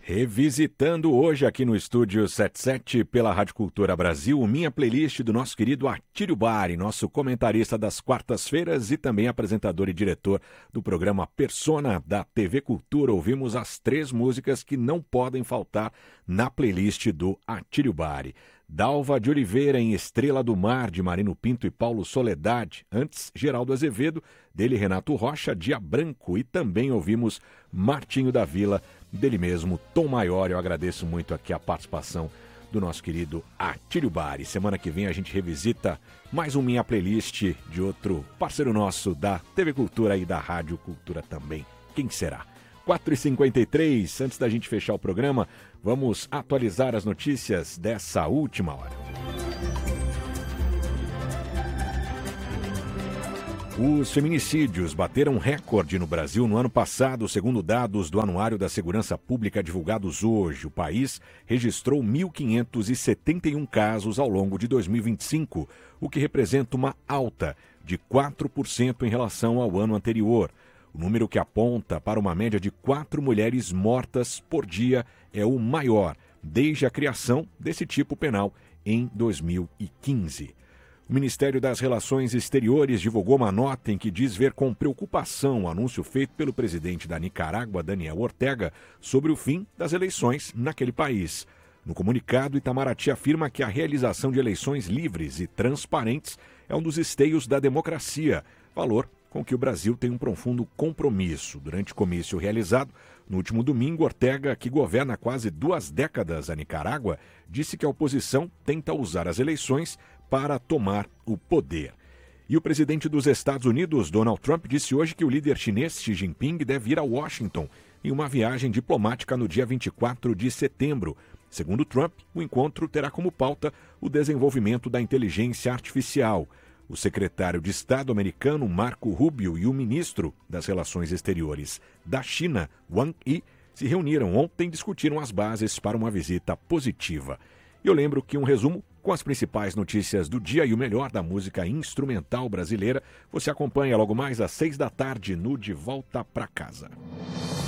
Revisitando hoje aqui no Estúdio 77 pela Rádio Cultura Brasil, minha playlist do nosso querido Atílio Bari, nosso comentarista das quartas-feiras e também apresentador e diretor do programa Persona da TV Cultura. Ouvimos as 3 músicas que não podem faltar na playlist do Atílio Bari. Dalva de Oliveira em Estrela do Mar, de Marino Pinto e Paulo Soledade. Antes, Geraldo Azevedo, dele Renato Rocha, Dia Branco. E também ouvimos Martinho da Vila, dele mesmo, Tom Maior. Eu agradeço muito aqui a participação do nosso querido Atílio Bari. Semana que vem a gente revisita mais Minha Playlist de outro parceiro nosso da TV Cultura e da Rádio Cultura também. Quem será? 4h53, antes da gente fechar o programa, vamos atualizar as notícias dessa última hora. Os feminicídios bateram recorde no Brasil no ano passado, segundo dados do Anuário da Segurança Pública divulgados hoje. O país registrou 1.571 casos ao longo de 2025, o que representa uma alta de 4% em relação ao ano anterior. O número que aponta para uma média de 4 mulheres mortas por dia é o maior desde a criação desse tipo penal em 2015. O Ministério das Relações Exteriores divulgou uma nota em que diz ver com preocupação o anúncio feito pelo presidente da Nicarágua, Daniel Ortega, sobre o fim das eleições naquele país. No comunicado, Itamaraty afirma que a realização de eleições livres e transparentes é um dos esteios da democracia, valor com que o Brasil tem um profundo compromisso. Durante o comício realizado no último domingo, Ortega, que governa há quase 2 décadas a Nicarágua, disse que a oposição tenta usar as eleições para tomar o poder. E o presidente dos Estados Unidos, Donald Trump, disse hoje que o líder chinês Xi Jinping deve ir a Washington em uma viagem diplomática no dia 24 de setembro. Segundo Trump, o encontro terá como pauta o desenvolvimento da inteligência artificial. O secretário de Estado americano, Marco Rubio, e o ministro das Relações Exteriores da China, Wang Yi, se reuniram ontem e discutiram as bases para uma visita positiva. E eu lembro que um resumo com as principais notícias do dia e o melhor da música instrumental brasileira você acompanha logo mais às 6 da tarde no De Volta Pra Casa.